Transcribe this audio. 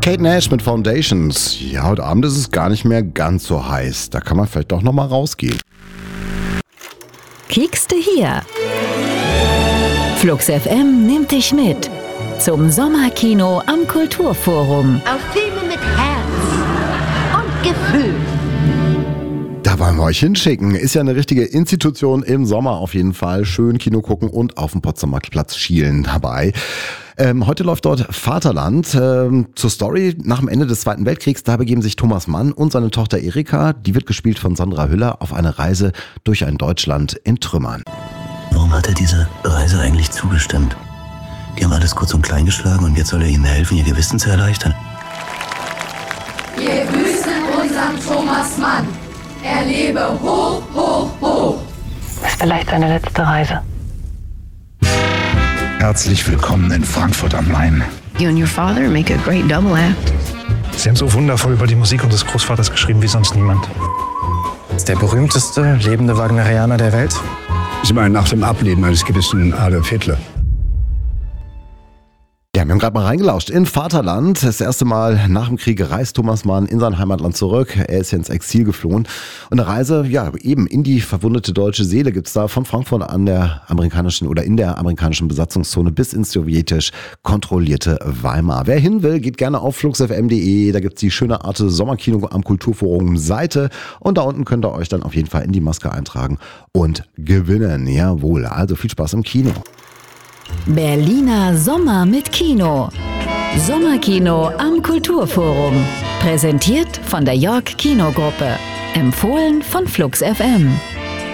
Kate Nash mit Foundations. Ja, heute Abend ist es gar nicht mehr ganz so heiß. Da kann man vielleicht doch nochmal rausgehen. Kiekste hier. Flux FM nimmt dich mit zum Sommerkino am Kulturforum. Auf Filme mit Herz und Gefühl. Da wollen wir euch hinschicken. Ist ja eine richtige Institution im Sommer auf jeden Fall. Schön Kino gucken und auf dem Potsdamer Platz schielen dabei. Heute läuft dort Vaterland. Zur Story: Nach dem Ende des Zweiten Weltkriegs, da begeben sich Thomas Mann und seine Tochter Erika, die wird gespielt von Sandra Hüller, auf eine Reise durch ein Deutschland in Trümmern. Warum hat er diese Reise eigentlich zugestimmt? Die haben alles kurz und klein geschlagen und jetzt soll er ihnen helfen, ihr Gewissen zu erleichtern. Wir grüßen unseren Thomas Mann. Er lebe hoch, hoch, hoch. Das ist vielleicht seine letzte Reise. Herzlich willkommen in Frankfurt am Main. You and your father make a great double act. Sie haben so wundervoll über die Musik unseres Großvaters geschrieben wie sonst niemand. Das ist der berühmteste lebende Wagnerianer der Welt. Sie meinen nach dem Ableben eines gewissen Adolf Hitler. Ja, wir haben gerade mal reingelauscht in Vaterland. Das erste Mal nach dem Krieg reist Thomas Mann in sein Heimatland zurück. Er ist ja ins Exil geflohen. Und eine Reise, ja, eben in die verwundete deutsche Seele gibt's da von Frankfurt an der amerikanischen oder in der amerikanischen Besatzungszone bis ins sowjetisch kontrollierte Weimar. Wer hin will, geht gerne auf fluxfm.de. Da gibt's die schöne Arte Sommerkino am Kulturforum Seite. Und da unten könnt ihr euch dann auf jeden Fall in die Maske eintragen und gewinnen. Jawohl, also viel Spaß im Kino. Berliner Sommer mit Kino. Sommerkino am Kulturforum. Präsentiert von der York Kinogruppe. Empfohlen von Flux FM.